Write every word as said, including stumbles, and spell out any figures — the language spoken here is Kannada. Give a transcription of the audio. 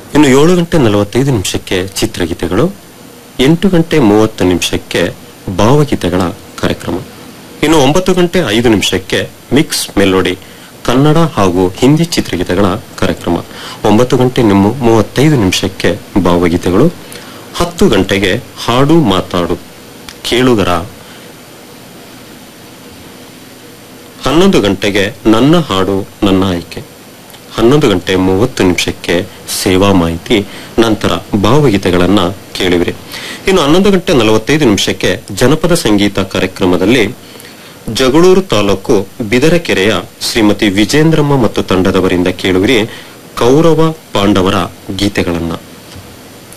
ಇನ್ನು ಏಳು ಗಂಟೆ ನಲವತ್ತೈದು ನಿಮಿಷಕ್ಕೆ ಚಿತ್ರಗೀತೆಗಳು, ಎಂಟು ಗಂಟೆ ಮೂವತ್ತು ನಿಮಿಷಕ್ಕೆ ಭಾವಗೀತೆಗಳ ಕಾರ್ಯಕ್ರಮ. ಇನ್ನು ಒಂಬತ್ತು ಗಂಟೆ ಐದು ನಿಮಿಷಕ್ಕೆ ಮಿಕ್ಸ್ ಮೆಲೋಡಿ ಕನ್ನಡ ಹಾಗೂ ಹಿಂದಿ ಚಿತ್ರಗೀತೆಗಳ ಕಾರ್ಯಕ್ರಮ. ಒಂಬತ್ತು ಗಂಟೆ ಮೂವತ್ತೈದು ನಿಮಿಷಕ್ಕೆ ಭಾವಗೀತೆಗಳು. ಹತ್ತು ಗಂಟೆಗೆ ಹಾಡು ಮಾತಾಡು ಕೇಳುಗರ. ಹನ್ನೊಂದು ಗಂಟೆಗೆ ನನ್ನ ಹಾಡು ನನ್ನ ಆಯ್ಕೆ. ಹನ್ನೊಂದು ಗಂಟೆ ಮೂವತ್ತು ನಿಮಿಷಕ್ಕೆ ಸೇವಾ ಮಾಹಿತಿ, ನಂತರ ಭಾವಗೀತೆಗಳನ್ನ ಕೇಳಿವಿರಿ. ಇನ್ನು ಹನ್ನೊಂದು ಗಂಟೆ ನಲವತ್ತೈದು ನಿಮಿಷಕ್ಕೆ ಜನಪದ ಸಂಗೀತ ಕಾರ್ಯಕ್ರಮದಲ್ಲಿ ಜಗಳೂರು ತಾಲೂಕು ಬಿದರಕೆರೆಯ ಶ್ರೀಮತಿ ವಿಜೇಂದ್ರಮ್ಮ ಮತ್ತು ತಂಡದವರಿಂದ ಕೇಳುವಿರಿ ಕೌರವ ಪಾಂಡವರ ಗೀತೆಗಳನ್ನ.